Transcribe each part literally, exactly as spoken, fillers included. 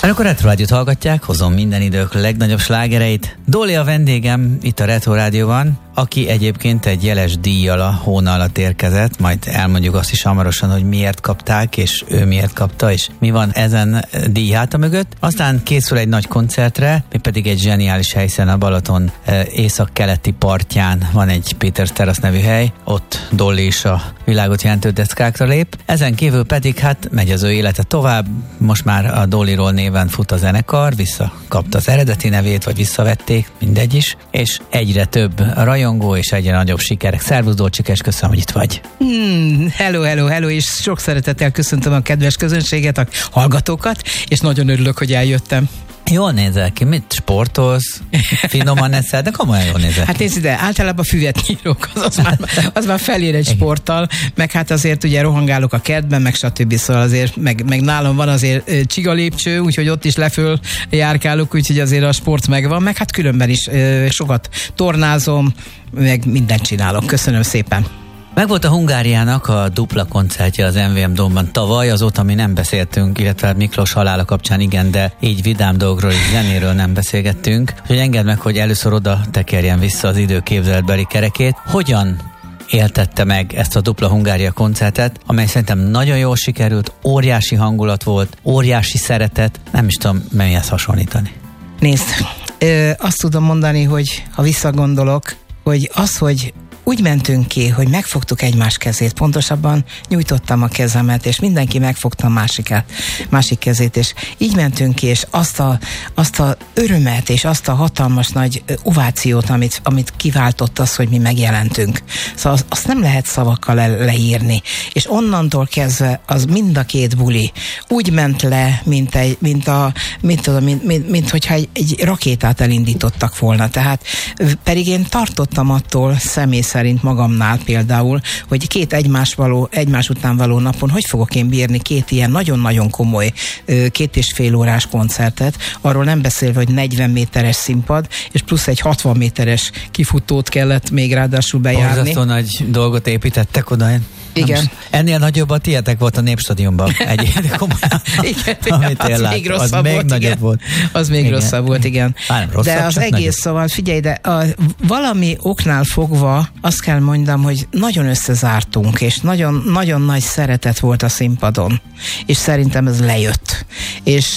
Akkor Retro Rádiót hallgatják, hozom minden idők legnagyobb slágereit. Dóli a vendégem itt a Retro Rádióban, aki egyébként egy jeles díjjal a hóna alatt érkezett, majd elmondjuk azt is hamarosan, hogy miért kapták, és ő miért kapta, és mi van ezen díj háta mögött. Aztán készül egy nagy koncertre, mi pedig egy zseniális helyszínen a Balaton észak-keleti partján van egy Péter Terasz nevű hely, ott Dolly is a világot jelentő deszkákra lép. Ezen kívül pedig hát megy az ő élete tovább, most már a Dollyról néven fut a zenekar, visszakapta az eredeti nevét, vagy visszavették, mindegy is, és egyre több rajongó és egyre nagyobb sikerek. Szervusz Dolcsikás, köszönöm, hogy itt vagy. Hmm, hello, hello, hello, és sok szeretettel köszöntöm a kedves közönséget, a hallgatókat, és nagyon örülök, hogy eljöttem. Jól nézel ki, mit sportolsz? Finoman eszel, de komolyan jól nézel ki. Hát nézd ide, általában füvet nyírok, az, az, már, az már felér egy sporttal, meg hát azért ugye rohangálok a kertben, meg stb. Szóval azért, meg, meg nálam van azért csiga lépcső, úgyhogy ott is leföl járkálok, úgyhogy azért a sport megvan, meg hát különben is sokat tornázom, meg mindent csinálok. Köszönöm szépen. Megvolt a Hungáriának a dupla koncertje az em vé em Dome-ban tavaly, azóta mi nem beszéltünk, illetve Miklós halála kapcsán igen, de így vidám dolgról és zenéről nem beszélgettünk. Úgyhogy engedd meg, hogy először oda tekerjen vissza az idő képzeletbeli kerekét. Hogyan éltette meg ezt a dupla Hungária koncertet, amely szerintem nagyon jól sikerült, óriási hangulat volt, óriási szeretet, nem is tudom melyhez hasonlítani. Nézd, ö, azt tudom mondani, hogy ha visszagondolok, hogy az, hogy úgy mentünk ki, hogy megfogtuk egymás kezét, pontosabban nyújtottam a kezemet, és mindenki megfogta a másikát, másik kezét, és így mentünk ki, és azt a, azt a örömet, és azt a hatalmas nagy ovációt, amit, amit kiváltott az, hogy mi megjelentünk. Szóval azt, azt nem lehet szavakkal le, leírni. És onnantól kezdve az mind a két buli úgy ment le, mint egy, mint a, mint, tudom, mint, mint, mint hogyha egy, egy rakétát elindítottak volna. Tehát pedig én tartottam attól személy szerint magamnál például, hogy két egymás, való, egymás után való napon hogy fogok én bírni két ilyen nagyon-nagyon komoly két és fél órás koncertet, arról nem beszélve, hogy negyven méteres színpad, és plusz egy hatvan méteres kifutót kellett még ráadásul bejárni. Borzasztó nagy dolgot építettek oda. Igen. Ennél nagyobb a tietek volt a Népstadionban. Egy komolyan. Igen, amit az lát, még rosszabb az még volt, nagyobb igen. volt. Az még igen. rosszabb volt, igen. Á, rosszabb, de az egész, nagyobb. Szóval figyelj, de a, valami oknál fogva azt kell mondjam, hogy nagyon összezártunk, és nagyon, nagyon nagy szeretet volt a színpadon. És szerintem ez lejött. És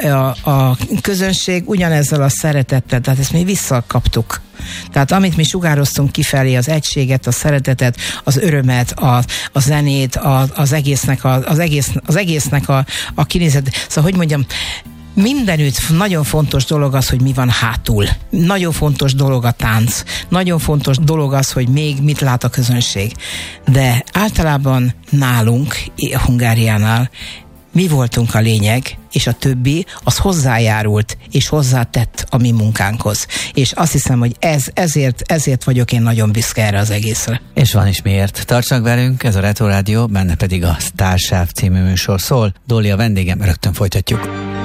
a, a közönség ugyanezzel a szeretettel, tehát ezt mi visszakaptuk. Tehát amit mi sugároztunk kifelé, az egységet, a szeretetet, az örömet, a, a zenét, a, az egésznek, a, az, egész, az egésznek a, a kinézet. Szóval, hogy mondjam, mindenütt nagyon fontos dolog az, hogy mi van hátul. Nagyon fontos dolog a tánc. Nagyon fontos dolog az, hogy még mit lát a közönség. De általában nálunk, a Hungáriánál mi voltunk a lényeg, és a többi az hozzájárult, és hozzátett a mi munkánkhoz. És azt hiszem, hogy ez, ezért, ezért vagyok én nagyon büszke erre az egészre. És van is miért. Tartsanak velünk, ez a Retro Rádió, benne pedig a Starsáv című műsor szól. Dolly a vendégem, rögtön folytatjuk.